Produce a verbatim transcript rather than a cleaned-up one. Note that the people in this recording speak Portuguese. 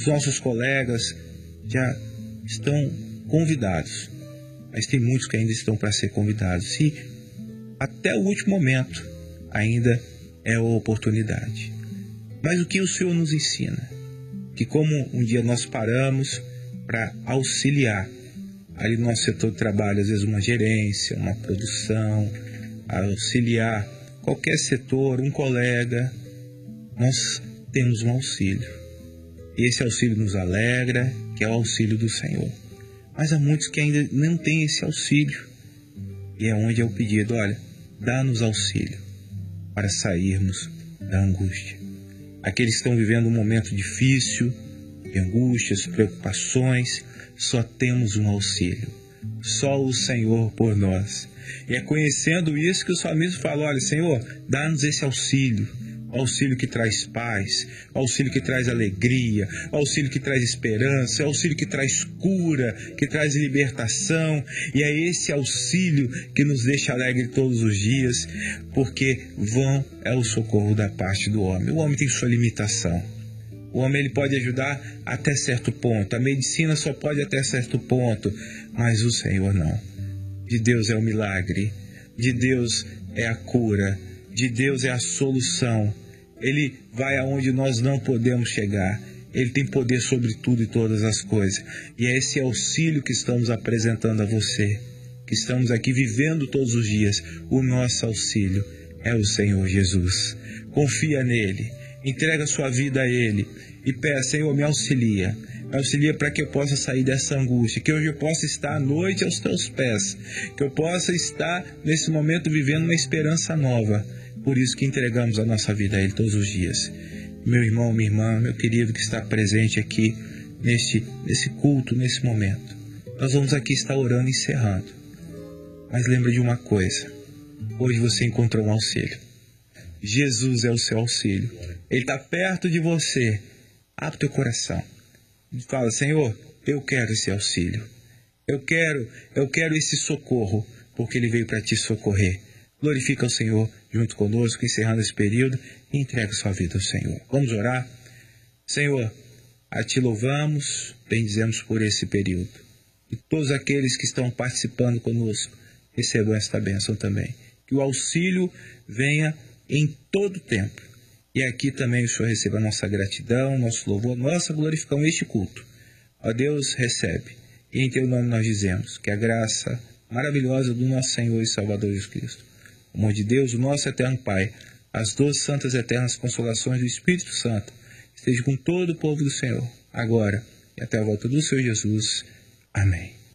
nossos colegas já estão convidados, mas tem muitos que ainda estão para ser convidados. E até o último momento ainda é a oportunidade. Mas o que o Senhor nos ensina? Que como um dia nós paramos para auxiliar ali no nosso setor de trabalho, às vezes uma gerência, uma produção, auxiliar qualquer setor, um colega, nós temos um auxílio. E esse auxílio nos alegra, que é o auxílio do Senhor. Mas há muitos que ainda não têm esse auxílio. E é onde é o pedido, olha, dá-nos auxílio para sairmos da angústia. Aqueles que estão vivendo um momento difícil, de angústias, preocupações, só temos um auxílio. Só o Senhor por nós. E é conhecendo isso que o salmista fala, olha, Senhor, dá-nos esse auxílio. Auxílio que traz paz, auxílio que traz alegria, auxílio que traz esperança, auxílio que traz cura, que traz libertação. E é esse auxílio que nos deixa alegre todos os dias, porque vão é o socorro da parte do homem. O homem tem sua limitação. O homem ele pode ajudar até certo ponto. A medicina só pode até certo ponto, mas o Senhor não. De Deus é o milagre, de Deus é a cura, de Deus é a solução. Ele vai aonde nós não podemos chegar. Ele tem poder sobre tudo e todas as coisas. E é esse auxílio que estamos apresentando a você, que estamos aqui vivendo todos os dias. O nosso auxílio é o Senhor Jesus. Confia nele, entrega sua vida a Ele e peça, Senhor, me auxilia. Me auxilia para que eu possa sair dessa angústia, que hoje eu possa estar à noite aos teus pés, que eu possa estar nesse momento vivendo uma esperança nova. Por isso que entregamos a nossa vida a Ele todos os dias. Meu irmão, minha irmã, meu querido que está presente aqui neste, nesse culto, nesse momento. Nós vamos aqui estar orando e encerrando. Mas lembra de uma coisa. Hoje você encontrou um auxílio. Jesus é o seu auxílio. Ele está perto de você. Abre o teu coração. E fala, Senhor, eu quero esse auxílio. Eu quero, eu quero esse socorro, porque Ele veio para te socorrer. Glorifica o Senhor junto conosco, encerrando esse período, e entrega sua vida ao Senhor. Vamos orar? Senhor, a Ti louvamos, bendizemos por esse período. E todos aqueles que estão participando conosco, recebam esta bênção também. Que o auxílio venha em todo tempo. E aqui também o Senhor receba a nossa gratidão, nosso louvor, nossa glorificação, este culto. Ó Deus, recebe. E em Teu nome nós dizemos que a graça maravilhosa do nosso Senhor e Salvador Jesus Cristo, o amor de Deus, o nosso eterno Pai, as doze santas e eternas consolações do Espírito Santo, esteja com todo o povo do Senhor, agora e até a volta do Senhor Jesus. Amém.